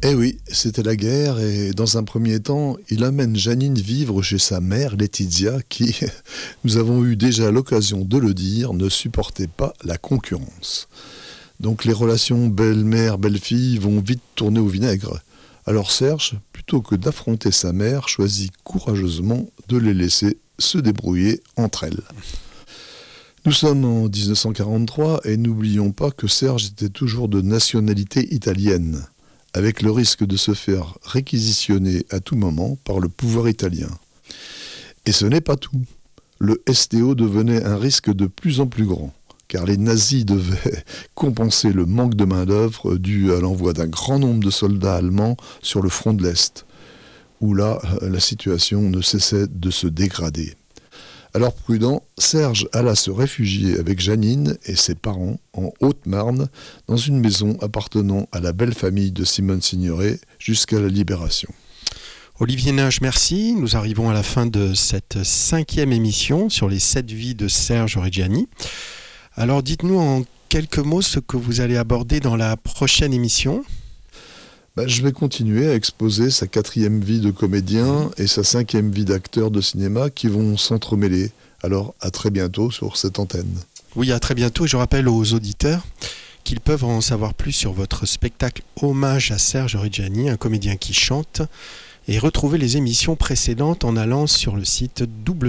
Eh oui, c'était la guerre et dans un premier temps, il amène Janine vivre chez sa mère, Laetitia, qui, nous avons eu déjà l'occasion de le dire, ne supportait pas la concurrence. Donc les relations belle-mère-belle-fille vont vite tourner au vinaigre. Alors Serge, plutôt que d'affronter sa mère, choisit courageusement de les laisser se débrouiller entre elles. Nous sommes en 1943 et n'oublions pas que Serge était toujours de nationalité italienne, avec le risque de se faire réquisitionner à tout moment par le pouvoir italien. Et ce n'est pas tout. Le STO devenait un risque de plus en plus grand, car les nazis devaient compenser le manque de main-d'œuvre dû à l'envoi d'un grand nombre de soldats allemands sur le front de l'Est, où là, la situation ne cessait de se dégrader. Alors prudent, Serge alla se réfugier avec Janine et ses parents en Haute-Marne dans une maison appartenant à la belle famille de Simone Signoret jusqu'à la Libération. Olivier Nage, merci. Nous arrivons à la fin de cette 5e émission sur les 7 vies de Serge Reggiani. Alors dites-nous en quelques mots ce que vous allez aborder dans la prochaine émission. Je vais continuer à exposer sa 4e vie de comédien et sa 5e vie d'acteur de cinéma qui vont s'entremêler. Alors à très bientôt sur cette antenne. Oui, à très bientôt. Je rappelle aux auditeurs qu'ils peuvent en savoir plus sur votre spectacle Hommage à Serge Reggiani, un comédien qui chante, et retrouver les émissions précédentes en allant sur le site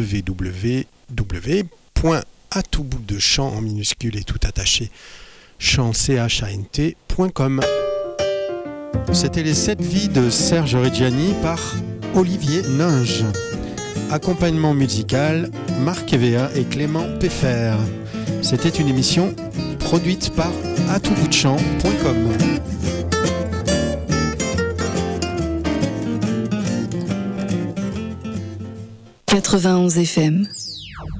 www.atoutboutdechamp en minuscule et tout attaché chant.com. C'était les 7 vies de Serge Reggiani par Olivier Ninge. Accompagnement musical, Marc Evea et Clément Peffer. C'était une émission produite par atoutboutdechamp.com. 91 FM.